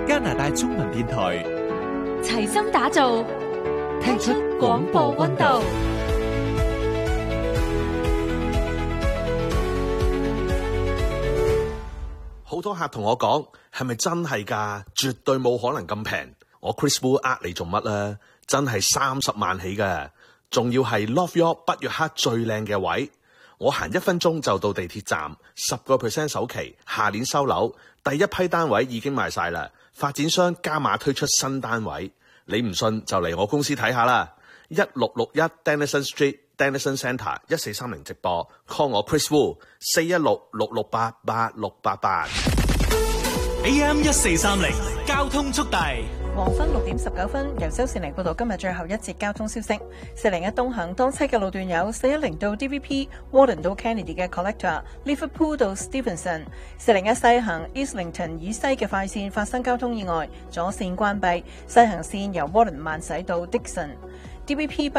加拿大中文電台， 齊心打造，聽出廣播溫度。 好多客同我講，係咪真係㗎？絕對冇可能咁平。我 Chris Wu 呃你做乜啦？真係30萬起㗎，仲要係 Love York 北約克最靚嘅位。我行1分鐘就到地鐵站，10% 首期，下年收樓，第一批單位已經賣晒啦。發展商加碼推出新單位，你唔信就嚟我公司睇下啦。1661 Denison Street Denison Centre 1430直播 ，call 我 Chris Wu 416-668-8688。 AM 1430交通速遞。 黃昏6點19分，由周善玲報道今日最後一節交通消息。401東行當車嘅路段有410到 DVP、Warden 到 Kennedy 嘅 Collector、Liverpool 到 Stevenson。401西行 Islington 以西嘅快線發生交通意外，左線關閉，西行線由 Warden 慢駛到 Dixon。DVP